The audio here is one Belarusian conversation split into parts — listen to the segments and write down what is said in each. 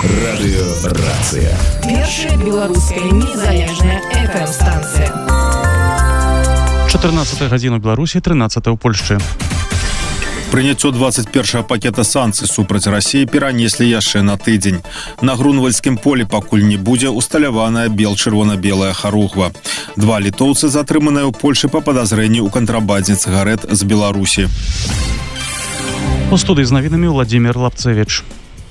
Радыёрацыя. Першая беларуская незалежная FM-станцыя. 14 гадзіна ў Беларусі, 13 ў Польшчы. Прыняццё 21-го пакета санкцый супраць Расіі перанеслі яшчэ на тыдзень. На Грунвальдскім полі пакуль не будзе усталяваная бел-чырвона-белая харугва. 2 літоўцы затрыманыя ў Польшы па падазрэнні ў кантрабандзе цыгарэт з Беларусі. У студыі з навінамі Владзімір Лапцевіч.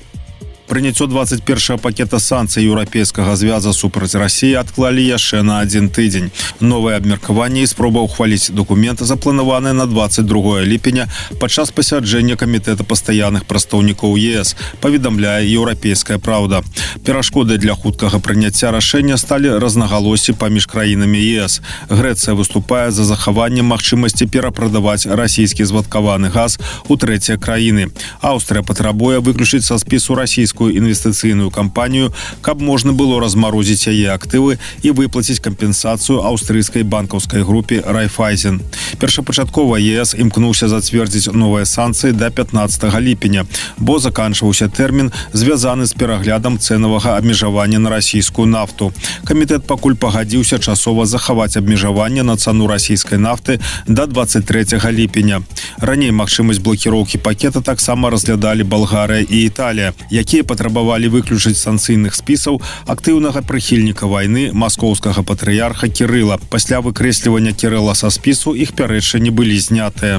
Прыняццё 21-го пакета санкцый Еўрапейскага звяза супраць Расіі адклалі яшчэ на 1 тыдзень. Новае абмеркаванне і спроба ўхваліць дакумент запланаванае на 22 ліпеня падчас пасяджэння камітэта пастаянных прадстаўнікоў ЕС, паведамляе Еўрапейская праўда. Перашкодай для хуткага прыняцця рашэння сталі рознагалоссі паміж краінамі ЕС. Грэцыя выступае за захаванне магчымасці перапрадаваць расійскі звадкаваны газ у трэція краіны. Аўстрыя патрабуе выключыць са спісу расійскую інвестыцыйную кампанію, каб можна было размарозіць яе актывы і выплаціць кампенсацыю аўстрыйскай банкаўскай групе Райфайзен. Першапачаткова ЕС імкнуўся зацвердзіць новыя санкцыі да 15 ліпеня, бо заканчваўся тэрмін, звязаны з пераглядам цэнавага абмежавання на расійскую нафту. Камітэт пакуль пагадзіўся часова захаваць абмежаванне на цану расійскай нафты да 23 ліпеня. Раней магчымасць блакіроўкі пакета таксама разглядалі Балгарыя і Італія, якія патрабавалі выключыць санкцыйных спісаў актыўнага прыхільніка вайны маскоўскага патрыярха Кірыла. Пасля выкрэслівання Кірыла са спісу іх пярэчанні былі знятыя.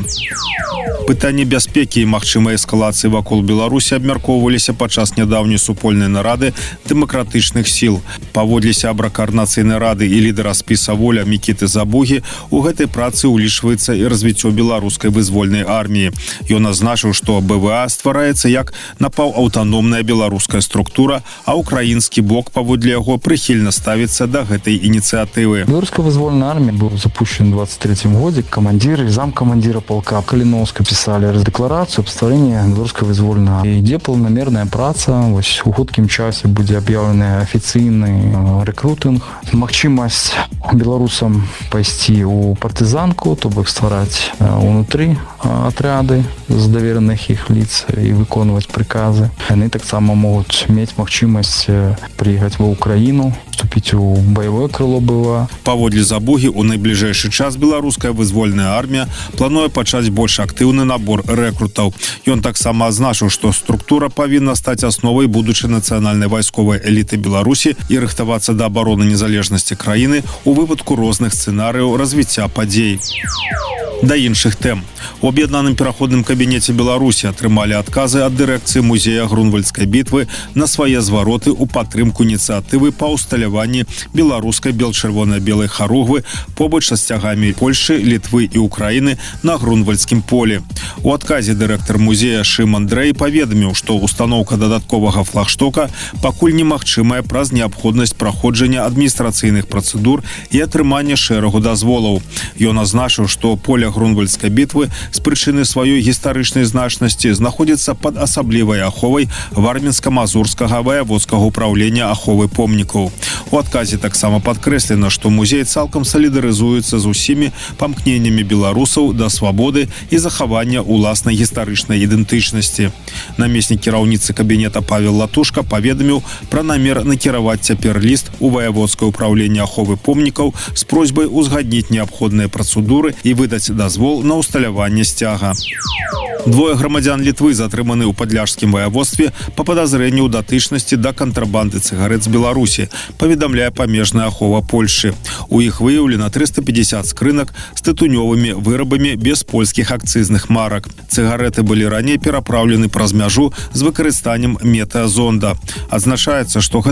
Пытанні бяспекі і магчымай эскалацыі вакол Беларусі абмяркоўваліся падчас нядаўняй супольнай нарады дэмакратычных сіл. Паводле сябра Каардынацыйнай рады і лідара спіса «Воля» Мікіты Забугі, у гэтай працы ўлічваецца і развіццё беларускай вызвольнай арміі. Ён азначыў, што БВА ствараецца як напаўаўтаномная беларуская структура, а украінскі бок, паводле яго, прыхільна ставіцца да гэтай ініцыятывы. Беларуская вызвольная армія быў запущен в 23 годзе. Камандзір і замкамандзіра полка Каліноўска пісалі дэкларацыю аб стварэнні беларускай вызвольнай арміі. Ідзе планамерная праца. Вось у хуткім часе будзе аб'яўлены афіцыйны рэкрутынг. Магчымасць беларусам пайсці ў партызанку, то бок ствараць унутры атряды з давераных іх лиц і выконваць прыказы. Яны таксама могуць мець магчымасць прыехаць ва Ўкраіну, вступіць у баявое крыло БВА. Паводле Забугі, у найбліжэйшы час беларуская вызвольная армія плануе пачаць больш актыўны набор рэкрутаў. Ён таксама азначыў, што структура павінна стаць асновай будучай нацыянальнай вайсковай эліты Беларусі і рыхтавацца да абароны незалежнасці краіны у выпадку розных сцэнарыяў развіцця падзей. Да іншых тэм. У аб'яднаным пераходным кабінеце Беларусі атрымалі адказы ад дырэкцыі музея Грунвальдскай бітвы на свае звароты ў падтрымку ініцыятывы па ўсталяванні беларускай бел-чырвона-белай харугвы побач са сцягамі Польшы, Літвы і Украіны на Грунвальдскім полі. У адказе дырэктар музея Шыман Дрэй паведаміў, што устаноўка дадатковага флагштока пакуль немагчымая праз неабходнасць праходжання адміністрацыйных працэдур і атрымання шэрагу дазволаў. Ён азначыў, што поле Грунвальдскай бітвы з прычыны сваёй гістарычнай значнасці знаходзіцца пад асаблівай аховай Вармінска-Мазурскага ваяводскага ўпраўлення аховы помнікаў. У адказе таксама падкрэслена, што музей цалкам салідарызуецца з усімі памкненнямі беларусаў да свабоды і захавання ўласнай гістарычнай ідэнтычнасці. Намеснік кіраўніцы кабінета Павел Латушка паведаміў пра намер накіраваць цяпер ліст у ваяводскае ўпраўленне аховы помнікаў з просьбай узгадніць неабходныя працэдуры і выдаць дазвол на ўсталяванне сцяга. 2 грамадзян Літвы затрыманы ў падляшскім ваяводстве па падазрэнні ў датычнасці да кантрабанды цыгарэт з Беларусі, паведамляе памежная ахова Польшчы. У іх выяўлена 350 скрынак з тытунёвымі вырабамі без польскіх акцызных марак. Цыгарэты былі раней перапраўлены праз мяжу з выкарыстаннем метэазонда. Адзначаецца, што